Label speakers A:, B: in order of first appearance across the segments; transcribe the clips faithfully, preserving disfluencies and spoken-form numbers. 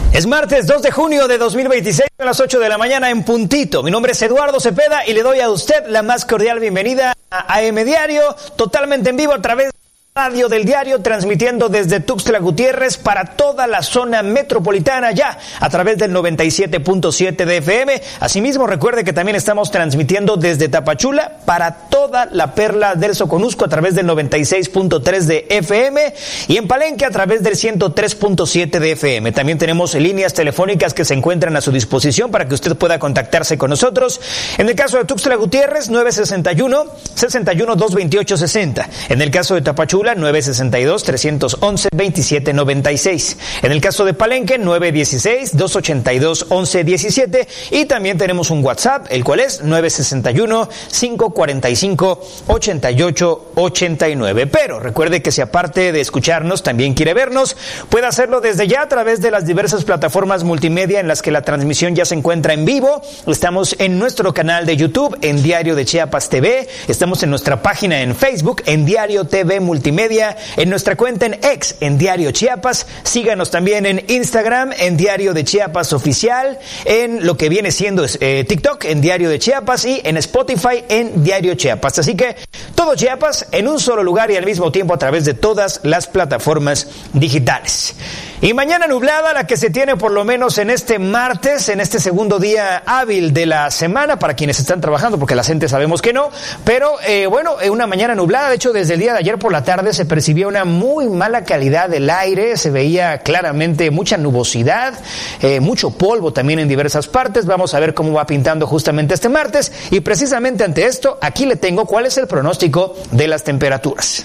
A: Es martes dos de junio de dos mil veintiséis a las ocho de la mañana en puntito. Mi nombre es Eduardo Cepeda y le doy a usted la más cordial bienvenida a A M Diario, totalmente en vivo a través de Radio del Diario, transmitiendo desde Tuxtla Gutiérrez para toda la zona metropolitana ya a través del noventa y siete punto siete de F M. Asimismo, recuerde que también estamos transmitiendo desde Tapachula para toda la perla del Soconusco a través del noventa y seis punto tres de F M y en Palenque a través del ciento tres punto siete de F M. También tenemos líneas telefónicas que se encuentran a su disposición para que usted pueda contactarse con nosotros. En el caso de Tuxtla Gutiérrez, nueve sesenta y uno, sesenta y uno, doscientos veintiocho, sesenta. En el caso de Tapachula, nueve sesenta y dos, trescientos once, veintisiete noventa y seis. En el caso de Palenque, nueve dieciséis, doscientos ochenta y dos, once diecisiete. Y también tenemos un WhatsApp, el cual es nueve sesenta y uno, cinco cuarenta y cinco, ochenta y ocho, ochenta y nueve. Pero recuerde que si aparte de escucharnos también quiere vernos, puede hacerlo desde ya a través de las diversas plataformas multimedia en las que la transmisión ya se encuentra en vivo. Estamos en nuestro canal de YouTube, en Diario de Chiapas T V. Estamos en nuestra página en Facebook, en Diario T V Multimedia. En nuestra cuenta en X, en Diario Chiapas. Síganos también en Instagram, en Diario de Chiapas Oficial. En lo que viene siendo eh, TikTok, en Diario de Chiapas. Y en Spotify, en Diario Chiapas. Así que todo Chiapas en un solo lugar y al mismo tiempo a través de todas las plataformas digitales. Y mañana nublada, la que se tiene por lo menos en este martes, en este segundo día hábil de la semana, para quienes están trabajando, porque la gente sabemos que no, pero eh, bueno, una mañana nublada. De hecho, desde el día de ayer por la tarde se percibía una muy mala calidad del aire, se veía claramente mucha nubosidad, eh, mucho polvo también en diversas partes. Vamos a ver cómo va pintando justamente este martes, y precisamente ante esto, aquí le tengo cuál es el pronóstico de las temperaturas.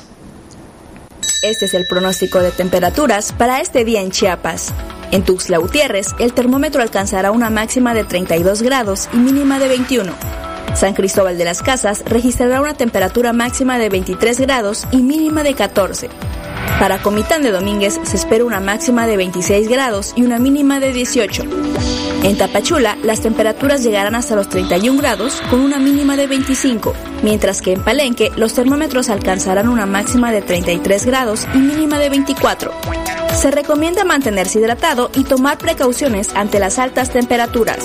B: Este es el pronóstico de temperaturas para este día en Chiapas. En Tuxtla Gutiérrez, el termómetro alcanzará una máxima de treinta y dos grados y mínima de veintiuno. San Cristóbal de las Casas registrará una temperatura máxima de veintitrés grados y mínima de catorce. Para Comitán de Domínguez se espera una máxima de veintiséis grados y una mínima de dieciocho. En Tapachula, las temperaturas llegarán hasta los treinta y un grados con una mínima de veinticinco, mientras que en Palenque los termómetros alcanzarán una máxima de treinta y tres grados y mínima de veinticuatro. Se recomienda mantenerse hidratado y tomar precauciones ante las altas temperaturas.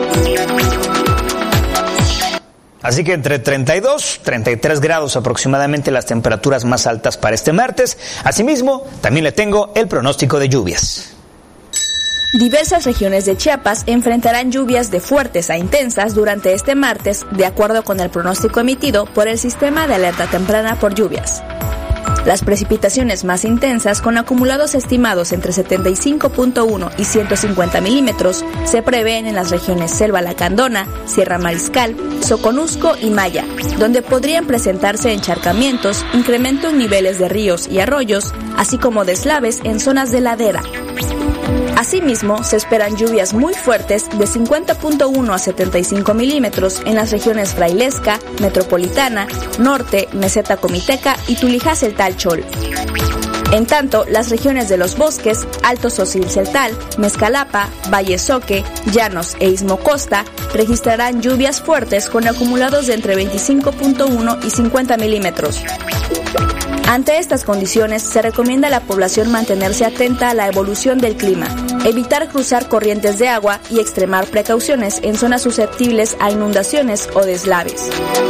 A: Así que entre treinta y dos, treinta y tres grados aproximadamente las temperaturas más altas para este martes. Asimismo, también le tengo el pronóstico de lluvias.
B: Diversas regiones de Chiapas enfrentarán lluvias de fuertes a intensas durante este martes, de acuerdo con el pronóstico emitido por el Sistema de Alerta Temprana por Lluvias. Las precipitaciones más intensas, con acumulados estimados entre setenta y cinco punto uno y ciento cincuenta milímetros, se prevén en las regiones Selva Lacandona, Sierra Mariscal, Soconusco y Maya, donde podrían presentarse encharcamientos, incremento en niveles de ríos y arroyos, así como deslaves en zonas de ladera. Asimismo, se esperan lluvias muy fuertes de cincuenta punto uno a setenta y cinco milímetros en las regiones Frailesca, Metropolitana, Norte, Meseta Comiteca y Tulijá-Celtal-Chol. En tanto, las regiones de los bosques, Alto Sosil-Celtal, Mezcalapa, Valle Soque, Llanos e Istmo Costa registrarán lluvias fuertes con acumulados de entre veinticinco punto uno y cincuenta milímetros. Ante estas condiciones, se recomienda a la población mantenerse atenta a la evolución del clima, evitar cruzar corrientes de agua y extremar precauciones en zonas susceptibles a inundaciones o deslaves.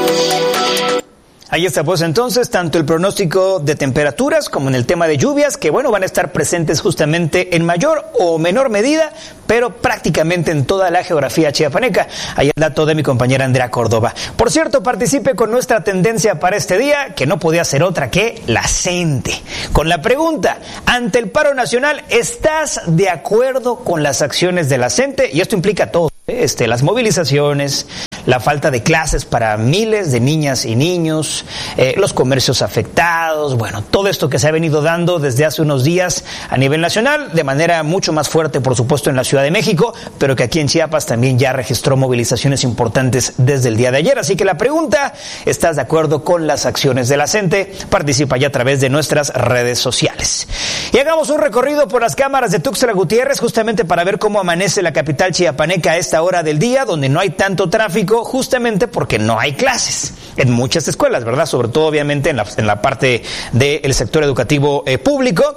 A: Ahí está pues entonces tanto el pronóstico de temperaturas como en el tema de lluvias, que bueno, van a estar presentes justamente en mayor o menor medida, pero prácticamente en toda la geografía chiapaneca. Ahí el dato de mi compañera Andrea Córdoba. Por cierto, participe con nuestra tendencia para este día, que no podía ser otra que la CENTE. Con la pregunta, ante el paro nacional, ¿estás de acuerdo con las acciones de la CENTE? Y esto implica todo, ¿eh? este, las movilizaciones, la falta de clases para miles de niñas y niños, eh, los comercios afectados, bueno, todo esto que se ha venido dando desde hace unos días a nivel nacional, de manera mucho más fuerte, por supuesto, en la Ciudad de México, pero que aquí en Chiapas también ya registró movilizaciones importantes desde el día de ayer. Así que la pregunta, ¿estás de acuerdo con las acciones de la CENTE? Participa ya a través de nuestras redes sociales. Y hagamos un recorrido por las cámaras de Tuxtla Gutiérrez, justamente para ver cómo amanece la capital chiapaneca a esta hora del día, donde no hay tanto tráfico, justamente porque no hay clases en muchas escuelas, ¿verdad? Sobre todo, obviamente, en la, en la parte del sector educativo eh, público.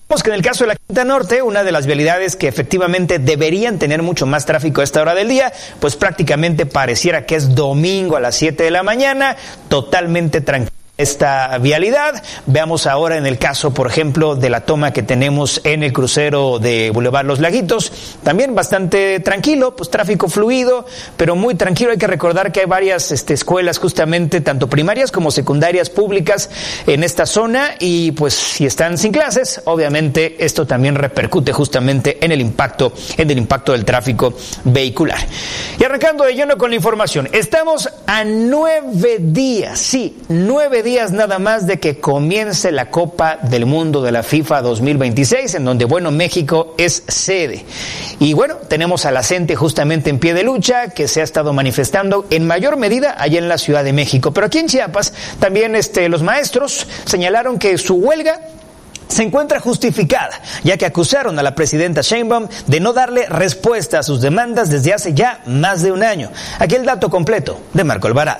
A: Que en el caso de la Quinta Norte, una de las vialidades que efectivamente deberían tener mucho más tráfico a esta hora del día, pues prácticamente pareciera que es domingo a las siete de la mañana, totalmente tranquilo esta vialidad. Veamos ahora en el caso, por ejemplo, de la toma que tenemos en el crucero de Boulevard Los Laguitos, también bastante tranquilo, pues tráfico fluido, pero muy tranquilo. Hay que recordar que hay varias este, escuelas justamente, tanto primarias como secundarias públicas en esta zona, y pues si están sin clases, obviamente esto también repercute justamente en el impacto, en el impacto del tráfico vehicular. Y arrancando de lleno con la información, estamos a nueve días, sí, nueve días días nada más de que comience la Copa del Mundo de la FIFA dos mil veintiséis, en donde, bueno, México es sede. Y bueno, tenemos a la gente justamente en pie de lucha, que se ha estado manifestando en mayor medida allá en la Ciudad de México. Pero aquí en Chiapas, también este, los maestros señalaron que su huelga se encuentra justificada, ya que acusaron a la presidenta Sheinbaum de no darle respuesta a sus demandas desde hace ya más de un año. Aquí el dato completo de Marco Alvarado.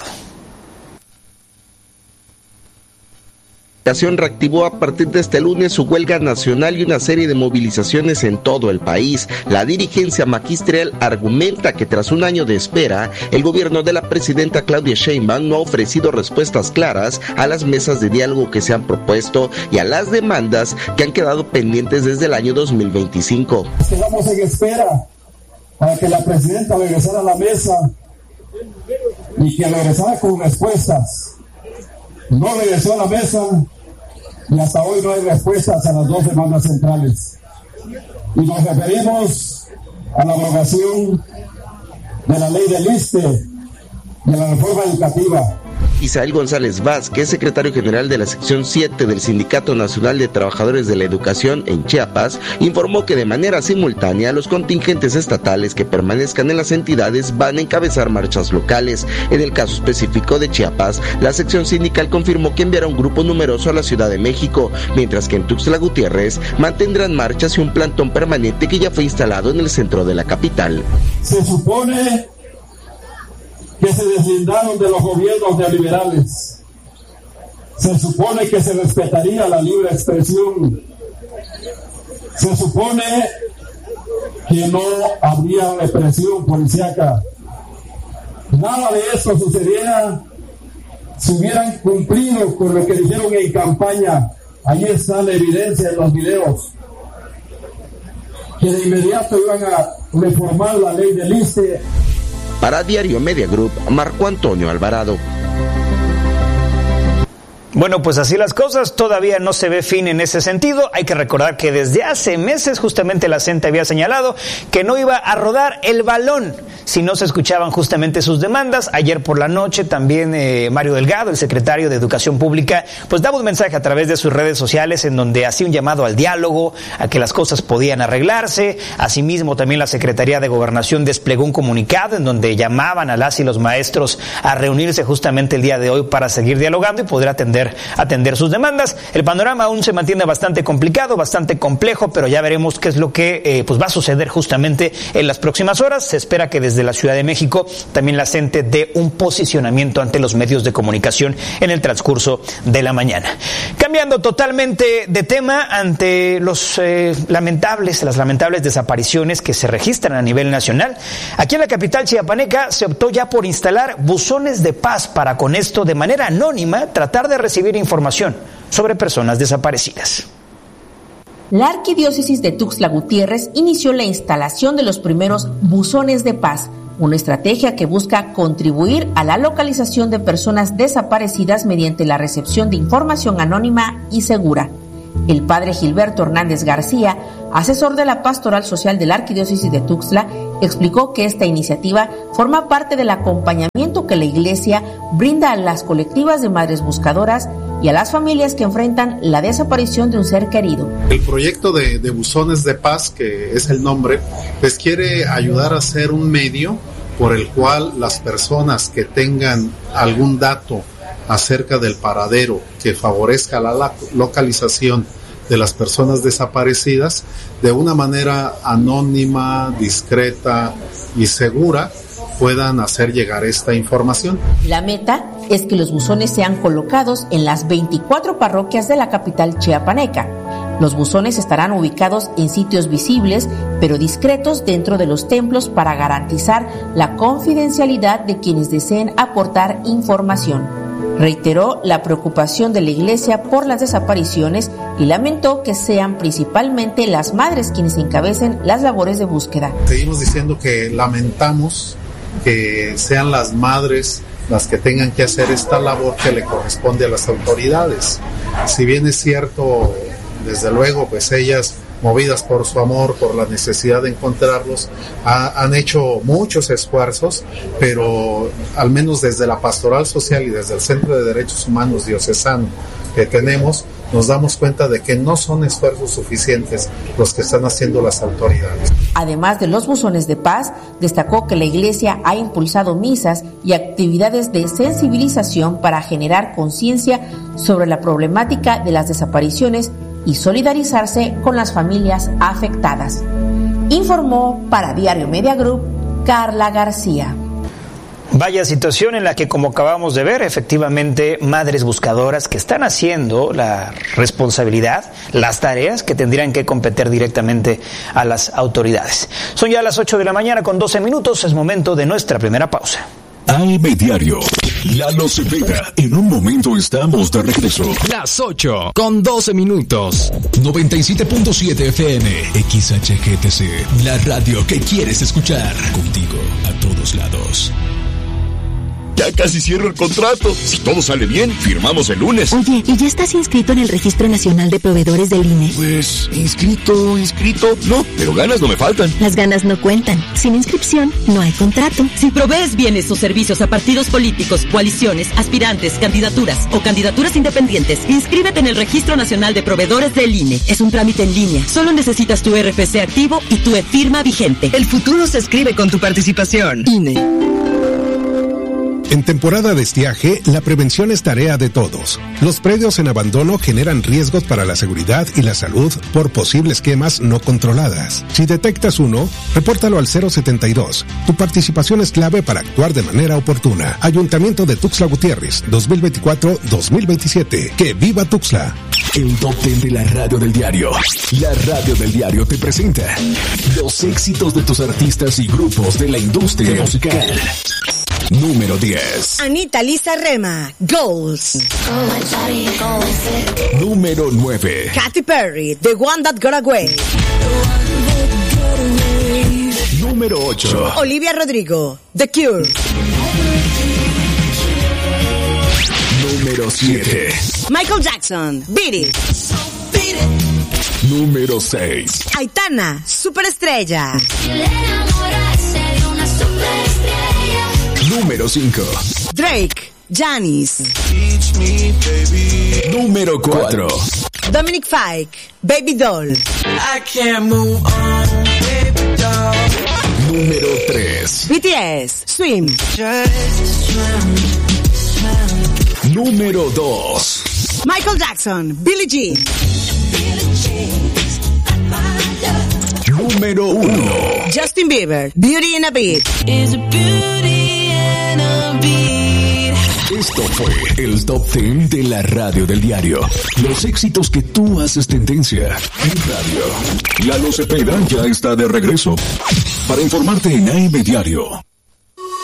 C: La Federación reactivó a partir de este lunes su huelga nacional y una serie de movilizaciones en todo el país. La dirigencia magisterial argumenta que tras un año de espera, el gobierno de la presidenta Claudia Sheinbaum no ha ofrecido respuestas claras a las mesas de diálogo que se han propuesto y a las demandas que han quedado pendientes desde el año dos mil veinticinco.
D: Quedamos en espera para que la presidenta regresara a la mesa y que regresara con respuestas. No regresó a la mesa y hasta hoy no hay respuestas a las dos demandas centrales. Y nos referimos a la abrogación de la ley del ISSSTE, de la reforma educativa.
C: Isael González Vázquez, secretario general de la sección siete del Sindicato Nacional de Trabajadores de la Educación en Chiapas, informó que de manera simultánea los contingentes estatales que permanezcan en las entidades van a encabezar marchas locales. En el caso específico de Chiapas, la sección sindical confirmó que enviará un grupo numeroso a la Ciudad de México, mientras que en Tuxtla Gutiérrez mantendrán marchas y un plantón permanente que ya fue instalado en el centro de la capital.
D: Se supone que se deslindaron de los gobiernos neoliberales. Se supone que se respetaría la libre expresión. Se supone que no habría represión policíaca. Nada de esto sucediera si hubieran cumplido con lo que dijeron en campaña. Ahí está la evidencia en los videos. Que de inmediato iban a reformar la ley del ISSSTE.
C: Para Diario Media Group, Marco Antonio Alvarado.
A: Bueno, pues así las cosas, todavía no se ve fin en ese sentido. Hay que recordar que desde hace meses justamente la C E N T E había señalado que no iba a rodar el balón si no se escuchaban justamente sus demandas. Ayer por la noche también eh, Mario Delgado, el secretario de Educación Pública, pues daba un mensaje a través de sus redes sociales en donde hacía un llamado al diálogo, a que las cosas podían arreglarse. Asimismo, también la Secretaría de Gobernación desplegó un comunicado en donde llamaban a las y los maestros a reunirse justamente el día de hoy para seguir dialogando y poder atender atender sus demandas. El panorama aún se mantiene bastante complicado, bastante complejo, pero ya veremos qué es lo que eh, pues va a suceder justamente en las próximas horas. Se espera que desde la Ciudad de México también la C E N T E dé un posicionamiento ante los medios de comunicación en el transcurso de la mañana. Cambiando totalmente de tema, ante los eh, lamentables, las lamentables desapariciones que se registran a nivel nacional, aquí en la capital chiapaneca se optó ya por instalar buzones de paz para con esto, de manera anónima, tratar de recibir información sobre personas desaparecidas.
E: La Arquidiócesis de Tuxtla Gutiérrez inició la instalación de los primeros buzones de paz, una estrategia que busca contribuir a la localización de personas desaparecidas mediante la recepción de información anónima y segura. El padre Gilberto Hernández García, asesor de la Pastoral Social de la Arquidiócesis de Tuxtla, explicó que esta iniciativa forma parte del acompañamiento que la Iglesia brinda a las colectivas de madres buscadoras y a las familias que enfrentan la desaparición de un ser querido.
F: El proyecto de, de Buzones de Paz, que es el nombre, pues quiere ayudar a ser un medio por el cual las personas que tengan algún dato acerca del paradero que favorezca la localización de las personas desaparecidas, de una manera anónima, discreta y segura, puedan hacer llegar esta información.
E: La meta es que los buzones sean colocados en las veinticuatro parroquias de la capital chiapaneca. Los buzones estarán ubicados en sitios visibles, pero discretos dentro de los templos para garantizar la confidencialidad de quienes deseen aportar información. Reiteró la preocupación de la Iglesia por las desapariciones y lamentó que sean principalmente las madres quienes encabecen las labores de búsqueda.
F: Seguimos diciendo que lamentamos que sean las madres las que tengan que hacer esta labor que le corresponde a las autoridades. Si bien es cierto, desde luego, pues ellas, movidas por su amor, por la necesidad de encontrarlos, ha, han hecho muchos esfuerzos, pero al menos desde la Pastoral Social y desde el Centro de Derechos Humanos Diocesano que tenemos, nos damos cuenta de que no son esfuerzos suficientes los que están haciendo las autoridades.
E: Además de los buzones de paz, destacó que la Iglesia ha impulsado misas y actividades de sensibilización para generar conciencia sobre la problemática de las desapariciones y solidarizarse con las familias afectadas. Informó para Diario Media Group, Carla García.
A: Vaya situación en la que, como acabamos de ver, efectivamente, madres buscadoras que están haciendo la responsabilidad, las tareas que tendrían que competir directamente a las autoridades. Son ya las ocho de la mañana con doce minutos, es momento de nuestra primera pausa.
G: A M Diario, Lalo Cepeda. En un momento estamos de regreso.
H: Las ocho con doce minutos.
G: noventa y siete punto siete F M, X H G T C, la radio que quieres escuchar. Contigo a todos lados.
I: Ya casi cierro el contrato. Si todo sale bien, firmamos el lunes.
J: Oye, ¿y ya estás inscrito en el Registro Nacional de Proveedores del I N E?
I: Pues, inscrito, inscrito, no, pero ganas no me faltan.
J: Las ganas no cuentan. Sin inscripción, no hay contrato.
K: Si provees bienes o servicios a partidos políticos, coaliciones, aspirantes, candidaturas o candidaturas independientes, inscríbete en el Registro Nacional de Proveedores del I N E. Es un trámite en línea. Solo necesitas tu R F C activo y tu e-firma vigente.
L: El futuro se escribe con tu participación. I N E.
M: En temporada de estiaje, la prevención es tarea de todos. Los predios en abandono generan riesgos para la seguridad y la salud por posibles quemas no controladas. Si detectas uno, repórtalo al cero setenta y dos. Tu participación es clave para actuar de manera oportuna. Ayuntamiento de Tuxtla Gutiérrez, dos mil veinticuatro a dos mil veintisiete. ¡Que viva Tuxtla!
G: El Top Ten de la Radio del Diario. La Radio del Diario te presenta los éxitos de tus artistas y grupos de la industria musical. Número diez.
N: Anita Lisa Rema, Goals.
G: Número nueve.
N: Katy Perry, The One That Got Away.
G: Número ocho.
N: Olivia Rodrigo, The Cure.
G: Número siete.
N: Michael Jackson, Beat It.
G: Número seis.
N: Aitana, Superestrella.
G: Número cinco.
N: Drake, Janis.
G: Número cuatro.
N: Dominic Fike, Baby Doll.
O: I can't move on, baby doll.
G: Número tres.
N: B T S, Swim.
G: Número dos.
N: Michael Jackson, Billie Jean.
G: Número uno.
N: Justin Bieber, Beauty and a Beat.
O: Is a beauty and a beat.
G: Esto fue el Top Ten de la Radio del Diario. Los éxitos que tú haces tendencia en radio. Lalo Cepeda ya está de regreso para informarte en A M Diario.